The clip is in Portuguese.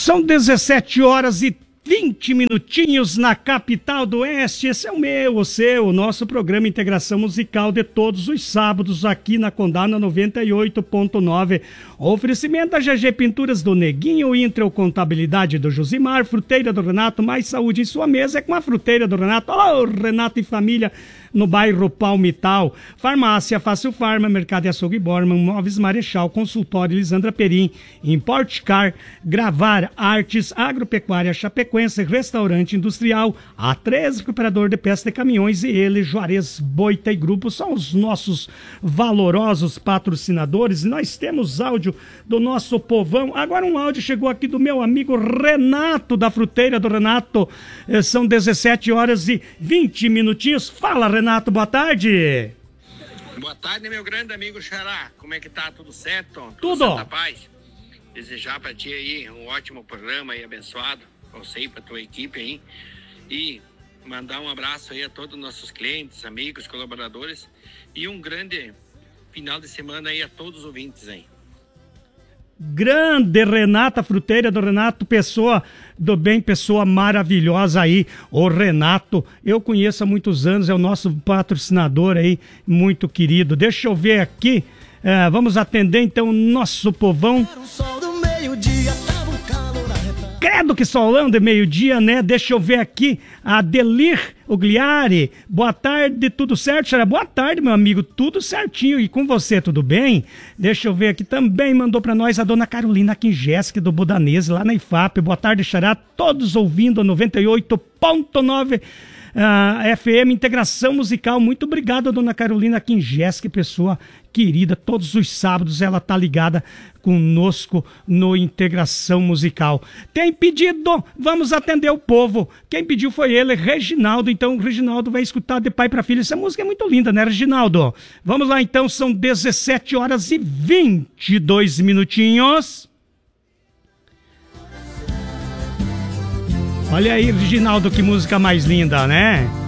São 17 horas e 20 minutinhos na capital do Oeste. Esse é o meu, o seu, o nosso programa Integração Musical de todos os sábados aqui na Condá, na 98.9. Oferecimento da GG Pinturas do Neguinho, Intrel Contabilidade do Josimar, Fruteira do Renato, mais saúde em sua mesa é com a Fruteira do Renato. Alô, Renato e família, no bairro Palmital. Farmácia Fácil Farma, Mercado e Açougue Borman, Móveis Marechal, Consultório Lisandra Perim, Importcar, Gravar Artes, Agropecuária Chapecoense, Restaurante Industrial, A13, Preparador de Peça de Caminhões e ele, Juarez Boita e Grupo, são os nossos valorosos patrocinadores. Nós temos áudio do nosso povão. Agora um áudio chegou aqui do meu amigo Renato, da Fruteira do Renato. São 17 horas e 20 minutinhos. Fala, Renato, boa tarde. Boa tarde, meu grande amigo Xará. Como é que tá? Tudo certo? Tudo. Santa paz? Desejar pra ti aí um ótimo programa aí, abençoado. Pra você e pra tua equipe aí. E mandar um abraço aí a todos os nossos clientes, amigos, colaboradores. E um grande final de semana aí a todos os ouvintes aí. Grande Renata, Fruteira do Renato, pessoa do bem, pessoa maravilhosa aí, o Renato, eu conheço há muitos anos, é o nosso patrocinador aí, muito querido. Deixa eu ver aqui, vamos atender então o nosso povão. Credo que solão de meio-dia, né? Deixa eu ver aqui, a Delir Ugliari, boa tarde, tudo certo, Xará? Boa tarde, meu amigo, tudo certinho, e com você, tudo bem? Deixa eu ver aqui, também mandou pra nós a dona Carolina Kinjeski, do Budanese, lá na IFAP, boa tarde, Xará, todos ouvindo a 98.9 FM Integração Musical, muito obrigado, dona Carolina Kinjeski, pessoa querida, todos os sábados ela tá ligada conosco no Integração Musical. Tem pedido? Vamos atender o povo. Quem pediu foi ele, Reginaldo. Então o Reginaldo vai escutar de pai para filho. Essa música é muito linda, né, Reginaldo? Vamos lá então, são 17 horas e 22 minutinhos. Olha aí, Reginaldo, que música mais linda, né?